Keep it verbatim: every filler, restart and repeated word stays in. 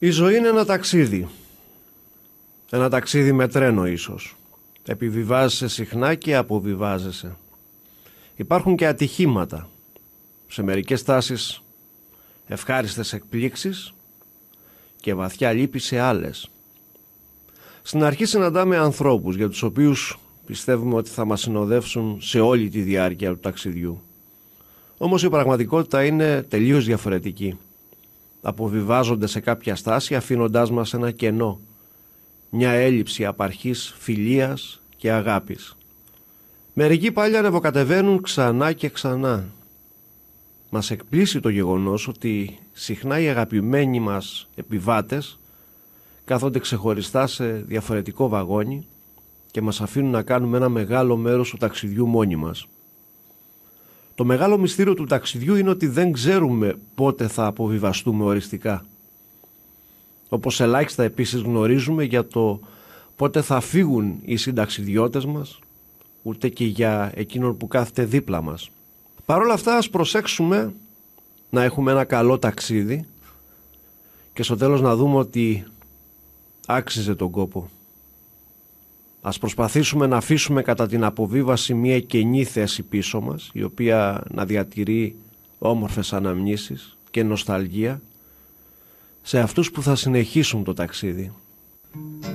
Η ζωή είναι ένα ταξίδι. Ένα ταξίδι με τρένο ίσως. Επιβιβάζεσαι συχνά και αποβιβάζεσαι. Υπάρχουν και ατυχήματα. Σε μερικές τάσεις ευχάριστες εκπλήξεις και βαθιά λύπη σε άλλες. Στην αρχή συναντάμε ανθρώπους για τους οποίους πιστεύουμε ότι θα μας συνοδεύσουν σε όλη τη διάρκεια του ταξιδιού. Όμως η πραγματικότητα είναι τελείως διαφορετική. Αποβιβάζονται σε κάποια στάση αφήνοντάς μας ένα κενό, μια έλλειψη απαρχής φιλίας και αγάπης. Μερικοί πάλι ανεβοκατεβαίνουν ξανά και ξανά. Μας εκπλήσει το γεγονός ότι συχνά οι αγαπημένοι μας επιβάτες κάθονται ξεχωριστά σε διαφορετικό βαγόνι και μας αφήνουν να κάνουμε ένα μεγάλο μέρος του ταξιδιού μόνοι μας. Το μεγάλο μυστήριο του ταξιδιού είναι ότι δεν ξέρουμε πότε θα αποβιβαστούμε οριστικά. Όπως ελάχιστα επίσης γνωρίζουμε για το πότε θα φύγουν οι συνταξιδιώτες μας, ούτε και για εκείνον που κάθεται δίπλα μας. Παρ' όλα αυτά ας προσέξουμε να έχουμε ένα καλό ταξίδι και στο τέλος να δούμε ότι άξιζε τον κόπο. Ας προσπαθήσουμε να αφήσουμε κατά την αποβίβαση μια κενή θέση πίσω μας, η οποία να διατηρεί όμορφες αναμνήσεις και νοσταλγία σε αυτούς που θα συνεχίσουν το ταξίδι.